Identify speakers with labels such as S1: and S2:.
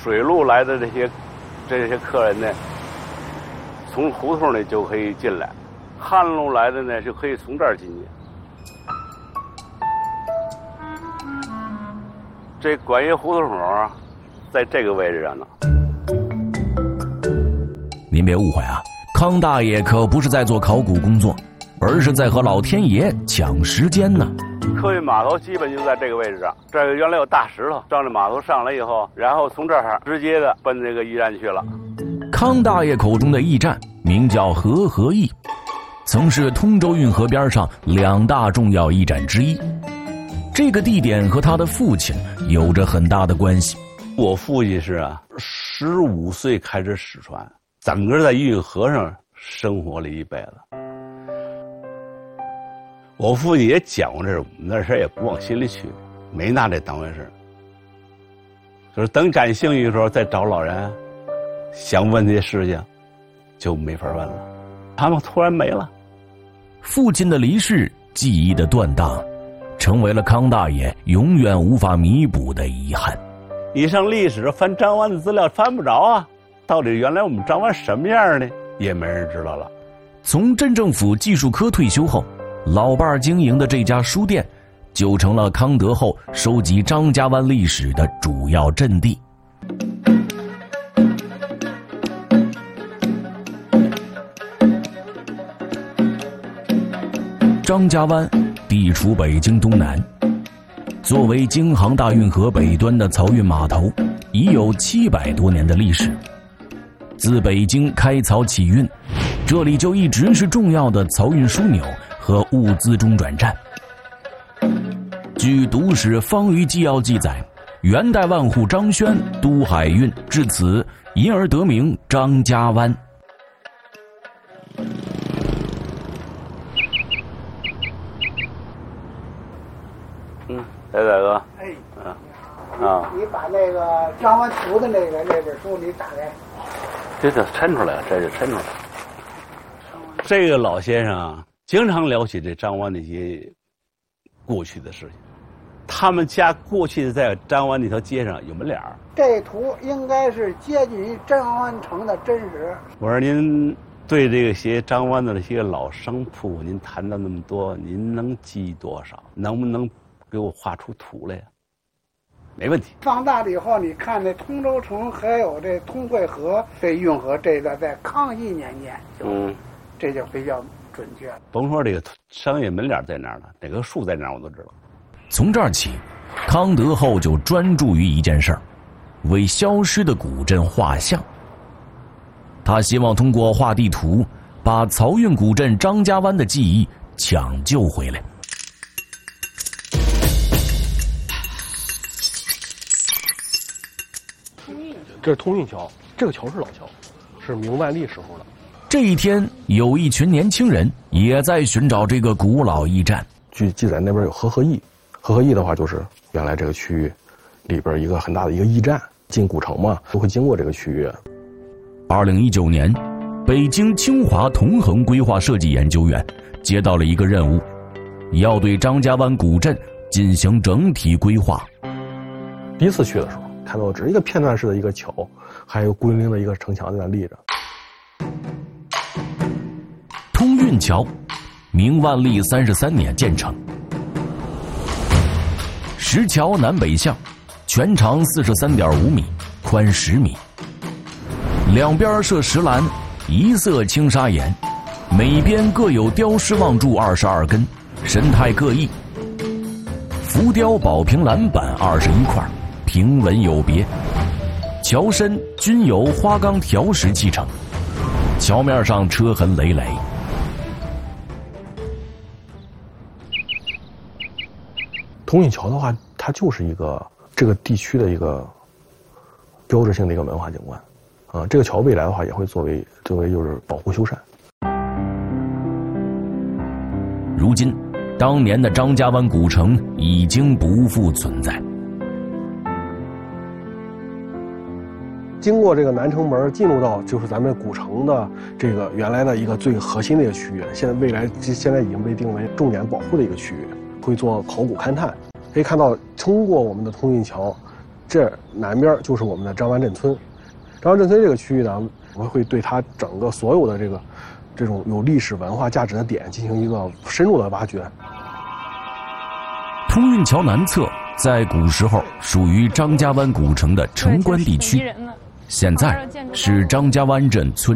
S1: 水路来的这些客人呢，从胡同里就可以进来；旱路来的呢，就可以从这儿进去。这管爷胡同口啊，在这个位置上呢。
S2: 您别误会啊，康大爷可不是在做考古工作，而是在和老天爷抢时间呢。
S1: 客运码头基本就在这个位置上，这个原来有大石头，照这码头上来以后，然后从这儿直接的奔这个驿站去了。
S2: 康大爷口中的驿站名叫和合驿，曾是通州运河边上2大重要驿站之一。这个地点和他的父亲有着很大的关系。
S1: 我父亲是15岁开始驶船，整个在运河上生活了一辈子。我父亲也讲过这我们那事儿也不往心里去，没拿这当回事。就是等感兴趣的时候再找老人，想问这些事情，就没法问了。他们突然没了。
S2: 父亲的离世，记忆的断档，成为了康大爷永远无法弥补的遗憾。
S1: 你上历史翻张湾的资料翻不着啊，到底原来我们张湾什么样呢？也没人知道了。
S2: 从镇政府技术科退休后，老伴儿经营的这家书店就成了康德后收集张家湾历史的主要阵地。张家湾地处北京东南，作为京杭大运河北端的漕运码头，已有700多年的历史。自北京开漕起运，这里就一直是重要的漕运枢纽和物资中转站。据《读史方舆纪要》记载，元代万户张轩督海运至此，因而得名张家湾。
S1: 大哥，
S3: 哎，
S1: 你
S3: 把那个张湾图的那本书你打开，
S1: 这就抻出来了，这就抻出来了。这个老先生啊，经常聊起这张湾那些过去的事情。他们家过去在张湾那条街上有门脸儿。
S3: 这图应该是接近于张湾城的真实。
S1: 我说您对这些张湾的这些老商铺，您谈到那么多，您能记多少？能不能给我画出图来呀？没问题。
S3: 放大了以后，你看这通州城还有这通惠河这运河，这个在康熙年间这就比较准确了。
S1: 甭说这个商业门脸在哪儿了，哪个树在哪儿我都知道。
S2: 从这儿起，康德后就专注于一件事儿，为消失的古镇画像。他希望通过画地图，把漕运古镇张家湾的记忆抢救回来。
S4: 这是通运桥，这个桥是老桥，是明万历时候的。
S2: 这一天，有一群年轻人也在寻找这个古老驿站。
S4: 据记载，那边有和合驿，和合驿的话就是原来这个区域里边一个很大的一个驿站，进古城嘛，都会经过这个区域。
S2: 2019年，北京清华同衡规划设计研究院接到了一个任务，要对张家湾古镇进行整体规划。
S4: 第一次去的时候，看到只是一个片段式的一个桥，还有孤零零的一个城墙在那立着。
S2: 通运桥，明万历33年建成，石桥南北向，全长43.5米，宽10米，两边设石栏，一色青砂岩，每边各有雕狮望柱22根，神态各异。浮雕宝瓶栏板21块，平稳有别。桥身均由花岗条石砌成，桥面上车痕累累。
S4: 通运桥的话，它就是一个这个地区的一个标志性的一个文化景观，这个桥未来的话也会作为就是保护修缮。
S2: 如今，当年的张家湾古城已经不复存在。
S4: 经过这个南城门，进入到就是咱们古城的这个原来的一个最核心的一个区域，现在已经被定为重点保护的一个区域，会做考古勘探。可以看到，通过我们的通运桥， 这南边就是我们的张湾镇村。张湾镇村这个区域呢，我们会对它整个所有的这种有历史文化价值的点进行一个深入的挖掘。
S2: 通运桥南侧在古时候属于张家湾古城的城关地区，现在是张家湾镇村